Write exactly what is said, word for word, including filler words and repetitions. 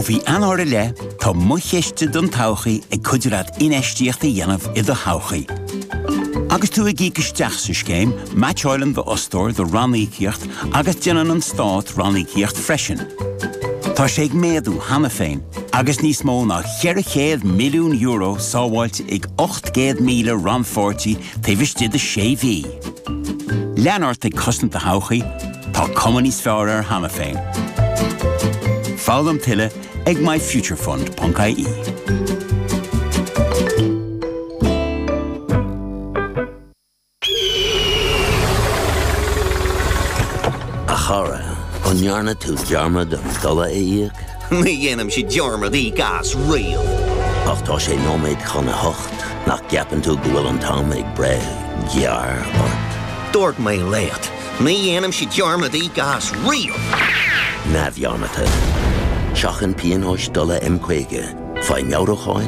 bhí anóir le, tá mucheiste don tauchaí ag cuidirad inéistíochta dhéanamh i do tauchaí. Agus tú ag ícisteach sa scéim, Match-Oileán de Ostóir do Rannaíocht agus déanann an Stát Rannaíocht freisin. Tá sé ag méadú hana féin, agus níos mó ná cheirichéad milliún euro sábháilte ag ocht gcéad míle ranfortí taobhiste de sé bhí. Leanart ag cosnta tauchaí, tá cuma níos fearr ar hana féin. Fálam tuile ag my future fund dot I E. Achara, onjarna tú dearmad an dula éiag? Ní dhéanam si dearmad í gas rial. Ach tá sé nóméid chuna hocht, nach ceapan tú go bhfuil an tám ag bre, gear or... Dúirt mé léat, ní dhéanam si dearmad í gas rial. Na bhearmata. Seachan píonóis dula imcuige, fáin meabhracháin